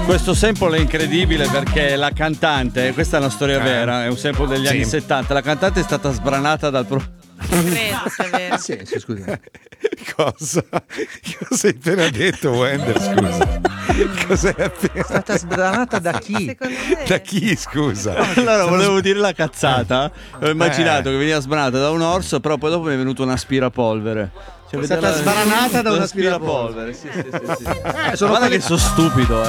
Questo sample è incredibile perché la cantante, questa è una storia vera, è un sample degli anni 70. La cantante è stata sbranata dal Credo, è vero. Sì, scusa. Cosa hai appena detto, Wender? Scusa. Cos'hai appena È stata sbranata da chi? Secondo me. Da chi, scusa? Allora, volevo dire la cazzata. Ho immaginato che veniva sbranata da un orso, però poi dopo mi è venuto un aspirapolvere. Cioè, È stata sbranata da un aspirapolvere. Sì. Guarda che sono stupido,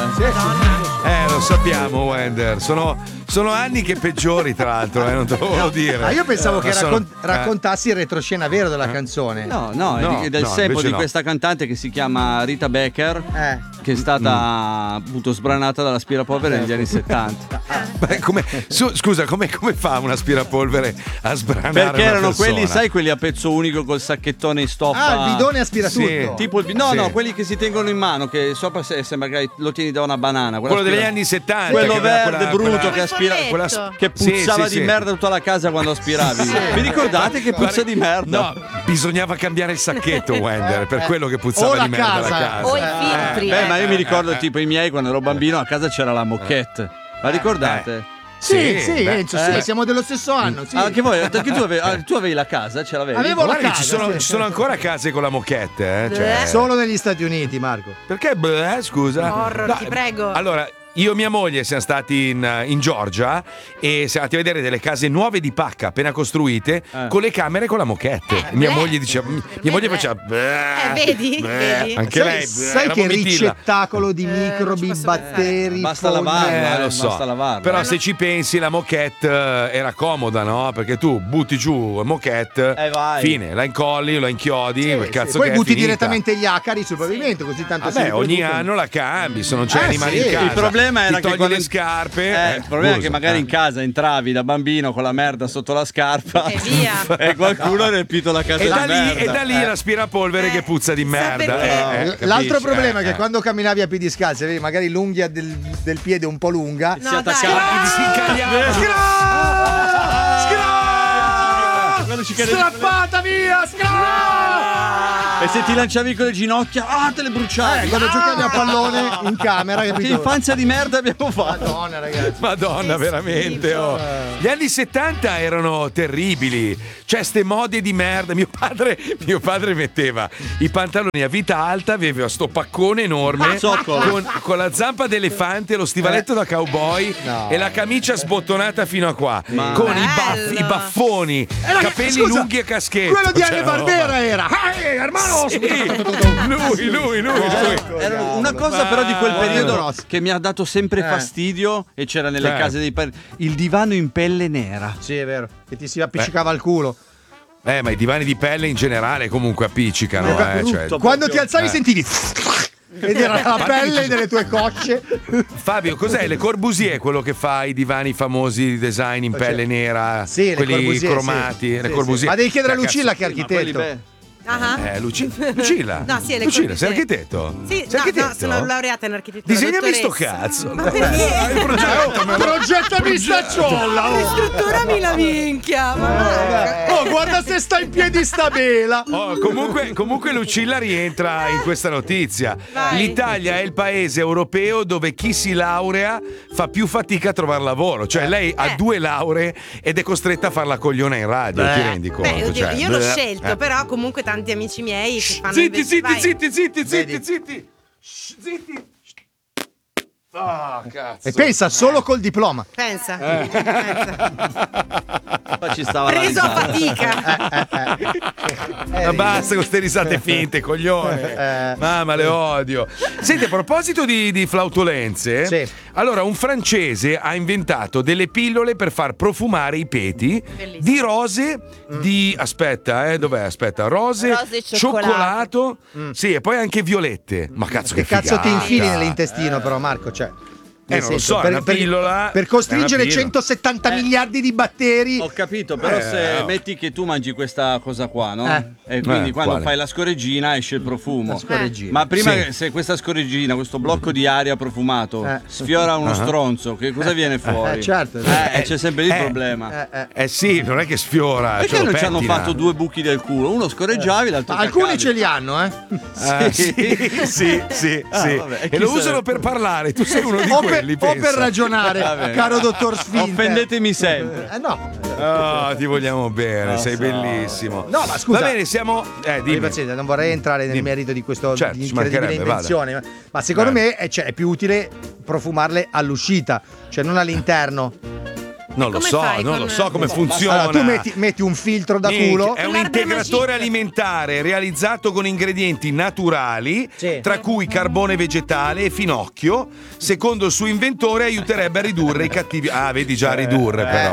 Lo sappiamo, Wender. Sono anni che peggiori, tra l'altro, non te lo volevo dire. Ma io pensavo che Ma raccontassi il retroscena vero della canzone. No, è del sample invece di no. questa cantante che si chiama Rita Becker, che è stata appunto sbranata dall'aspirapolvere negli anni 70. Beh, scusa, come fa un aspirapolvere a sbranare Perché una erano persona? quelli, sai, quelli a pezzo unico col sacchettone in stoffa. Il bidone aspiratutto. Tipo no, quelli che si tengono in mano, che sopra sembra che lo tieni da una banana. Quello degli anni 70. Quello che aveva verde brutto che aspira, che puzzava di merda tutta la casa quando aspiravi. Vi ricordate che puzza di merda? No, bisognava cambiare il sacchetto, Wender, per quello che puzzava di merda la casa. O i filtri. Ma io mi ricordo tipo i miei quando ero bambino a casa c'era la moquette. La ricordate? Sì, Enzo, siamo dello stesso anno. Sì. Anche voi, anche tu avevi la casa, ce l'avevi? Avevo la Guarda che casa. ci sono ancora case con la moquette, cioè. Solo negli Stati Uniti, Marco. Perché scusa? Horror, ti prego. Allora, io e mia moglie siamo stati in Georgia e siamo andati a vedere delle case nuove di pacca appena costruite con le camere con la moquette. Mia moglie diceva, faceva vedi? anche lei. Sai era che vomitilla. ricettacolo di microbi, batteri. Basta lavarla, lo so. basta lavarla. Però se ci pensi la moquette era comoda, no? Perché tu butti giù moquette, vai. fine, la incolli, la inchiodi, quel cazzo Poi che è butti finita. direttamente gli acari sul pavimento, così tanto si Vabbè, ogni riproducono. anno la cambi, se non c'è animali in casa. Il problema era ti che togli quando le scarpe. il problema è che magari in casa entravi da bambino con la merda sotto la scarpa E via. e qualcuno ha riempito la casa E di da, lì, merda. e da lì l'aspirapolvere che puzza di merda. perché? L'altro Capisci? problema è che quando camminavi a piedi scalzi avevi magari l'unghia del piede un po' lunga. No, si attaccava. si incagliava. Quando ci cadevi- Strappata via! E se ti lanciavi con le ginocchia, te le bruciavi. Quando giocavi a pallone in camera, Che capito? infanzia di merda abbiamo fatto. Madonna, ragazzi. Madonna, veramente. Gli anni 70 erano terribili. Cioè, ste mode di merda. Mio padre metteva i pantaloni a vita alta, aveva sto paccone enorme con la zampa d'elefante, lo stivaletto da cowboy e la camicia sbottonata fino a qua. Con i baffoni, capelli lunghi e caschetto. Quello di Cioè, Anne Barbera era. Hermano! Sì. Lui. Era una cosa però di quel periodo grosso. che mi ha dato sempre fastidio e c'era nelle case dei il divano in pelle nera. Sì, è vero. Che ti si appiccicava al culo. Ma i divani di pelle in generale comunque appiccicano. Cioè. Quando ti alzavi sentivi. Ed era la pelle delle tue cosce. Fabio, cos'è? Le Corbusier, quello che fa i divani famosi di design in pelle nera? Sì, le quelli Corbusier, cromati. sì. Le Sì, Corbusier. sì. Ma devi chiedere a Lucilla che è Ma quelli architetto. Lucilla. No, sì, le Lucilla, Corbusier. sei architetto? Sì, Sei architetto? no, sono laureata in architettura. Disegnami sto dottoressa. cazzo. Ma perché? Il progetto, Progettami sta ciolla. Ristrutturami la minchia. Oh, guarda se sta in piedi sta bela. Comunque Lucilla rientra in questa notizia. Vai. L'Italia è il paese europeo dove chi si laurea fa più fatica a trovare lavoro. Cioè lei ha 2 lauree ed è costretta a far la cogliona in radio, ti rendi conto? Beh, oddio, Cioè, io l'ho scelto, però comunque tanti amici miei che fanno Zitti. Ah, cazzo. E pensa solo col diploma. Pensa. Poi ci stava la Preso a risata. fatica. Ma basta con queste risate finte, coglione. Mamma, le odio. Senti, a proposito di flautolenze, Sì. allora un francese ha inventato delle pillole per far profumare i peti di rose, di dov'è? Aspetta, rose Rose e cioccolato, sì, e poi anche violette. Ma cazzo, che Che cazzo ti figata. infili nell'intestino, però, Marco? Cioè. Nel non lo senso, so, è una pillola. per costringere è una pillola. 170 miliardi di batteri. Ho capito, però se metti che tu mangi questa cosa qua, no? E quindi quando quale? fai la scoreggina esce il profumo. La scoreggina. Ma prima Sì. se questa scoreggina, questo blocco di aria profumato sfiora uno stronzo, che cosa viene fuori? Certo. C'è sempre lì il problema. Sì, non è che sfiora. Perché ce lo non ci hanno pettina. fatto due buchi del culo? Uno scorreggiavi, l'altro Alcuni caccavi. ce li hanno, Sì. vabbè, E lo usano per parlare. Tu sei uno di o quelli, per pensa. ragionare, Vabbè. caro dottor Sfinter. Offendetemi sempre. No. Oh, ti vogliamo bene, sei bellissimo. No, ma scusa. Va bene, siamo. Dimmi. Pazienza, non vorrei entrare nel merito di questo Certo, di ci incredibile mancherebbe, invenzione, ma secondo me è più utile profumarle all'uscita, cioè non all'interno. Non lo Come so, fai non con- lo so come funziona. Allora, tu metti un filtro da Minchia, culo. è un L'Arbre integratore Magique. alimentare realizzato con ingredienti naturali, Sì. tra cui carbone vegetale e finocchio. Secondo il suo inventore aiuterebbe a ridurre i cattivi. Ah, vedi già a ridurre però,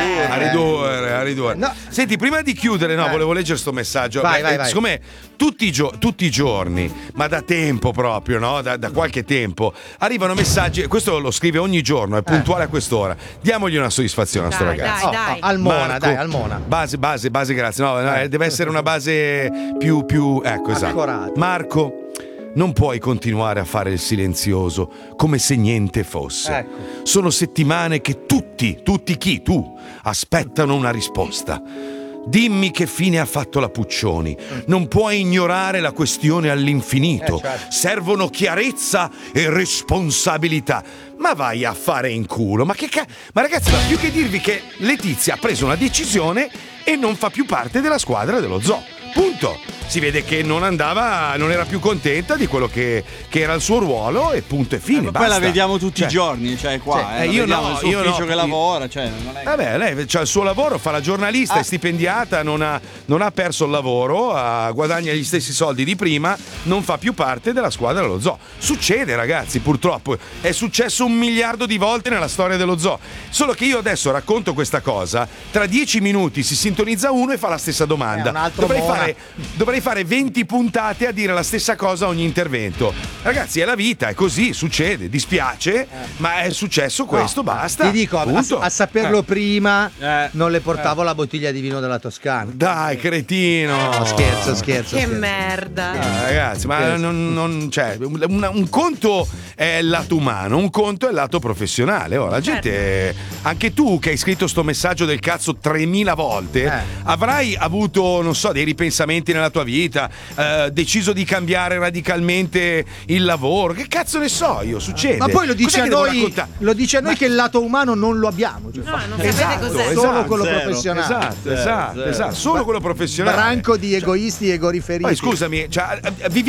a ridurre. No. Senti, prima di chiudere, volevo leggere sto messaggio. Vai. Siccome tutti i giorni, ma da tempo proprio, no? Da qualche tempo, arrivano messaggi, questo lo scrive ogni giorno, è puntuale a quest'ora. Diamogli una soddisfazione a sto Dai, ragazzo. dai. Almona, Marco, dai, Almona. Base, grazie. No, deve essere una base più ecco, esatto. Accorata. Marco, non puoi continuare a fare il silenzioso come se niente fosse. Ecco. Sono settimane che tutti chi? Tu, aspettano una risposta. Dimmi che fine ha fatto la Puccioni. Non puoi ignorare la questione all'infinito. Certo. Servono chiarezza e responsabilità. Ma vai a fare in culo. Ma ragazzi, ma più che dirvi che Letizia ha preso una decisione e non fa più parte della squadra dello zoo. Punto. Si vede che non era più contenta di quello che era il suo ruolo e punto e fine. Ma basta. poi la vediamo tutti i giorni, cioè qua. Cioè, io vediamo no, il suo io ufficio no. che lavora, cioè non è... Vabbè, lei c'ha il suo lavoro, fa la giornalista, è stipendiata, non ha perso il lavoro, guadagna gli stessi soldi di prima, non fa più parte della squadra dello zoo. Succede, ragazzi, purtroppo. È successo 1 miliardo di volte nella storia dello zoo. Solo che io adesso racconto questa cosa, tra 10 minuti si sintonizza uno e fa la stessa domanda. È un altro Dovrei fare 20 puntate a dire la stessa cosa a ogni intervento. Ragazzi, è la vita, è così, succede, dispiace, ma è successo questo, basta. Ti dico, punto. a saperlo prima Eh. non le portavo la bottiglia di vino della Toscana. Dai, cretino. No, scherzo. Che merda. Ragazzi, ma non cioè, un conto è il lato umano, un conto è il lato professionale. La gente, anche tu che hai scritto sto messaggio del cazzo 3000 volte, avrai avuto, non so, dei ripensamenti nella tua vita, deciso di cambiare radicalmente il lavoro. Che cazzo ne so io, succede. Ma poi lo dice Cos'è a che devo noi, raccontare? lo dice a noi che il lato umano non lo abbiamo. Cioè, No, non Esatto, sapete cos'è. solo quello zero. professionale. Esatto, solo quello professionale. Branco di egoisti e egoriferi. Poi scusami, cioè, viviamo